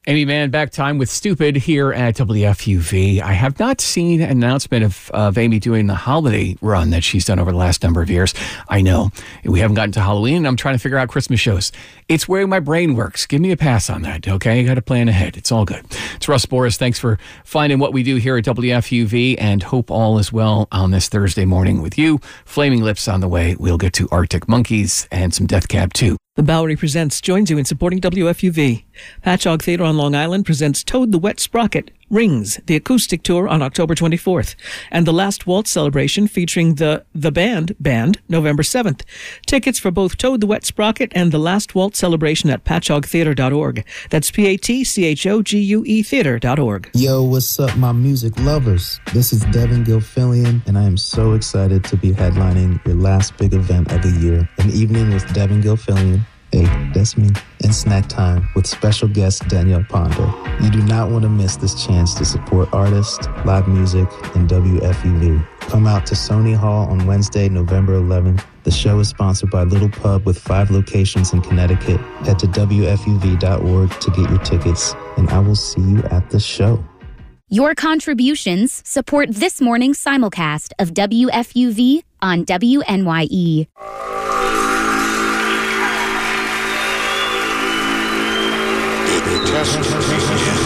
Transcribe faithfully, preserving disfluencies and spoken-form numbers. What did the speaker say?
Amy Mann, back time with Stupid here at W F U V. I have not seen an announcement of, of Amy doing the holiday run that she's done over the last number of years. I know we haven't gotten to Halloween, and I'm trying to figure out Christmas shows. It's where my brain works. Give me a pass on that, okay? I got to plan ahead. It's all good. It's Russ Boris. Thanks for finding what we do here at W F U V, and hope all is well on this Thursday morning with you. Flaming Lips on the way. We'll get to Arctic Monkeys and some Death Cab too. The Bowery Presents joins you in supporting W F U V. Patchogue Theatre on Long Island presents Toad the Wet Sprocket, Rings, the acoustic tour on October twenty-fourth, and the Last Waltz celebration featuring the The Band Band November seventh. Tickets for both Toad the Wet Sprocket and the Last Waltz celebration at patchogue theatre dot org. That's P A T C H O G U E theatre dot org. Yo, what's up, my music lovers? This is Devin Gilfillian, and I am so excited to be headlining your last big event of the year, an evening with Devin Gilfillian. Hey, that's me. And Snack Time with special guest Danielle Ponder. You do not want to miss this chance to support artists, live music, and W F U V. Come out to Sony Hall on Wednesday, November eleventh. The show is sponsored by Little Pub with five locations in Connecticut. Head to W F U V dot org to get your tickets, and I will see you at the show. Your contributions support this morning's simulcast of W F U V on W N Y E. Test.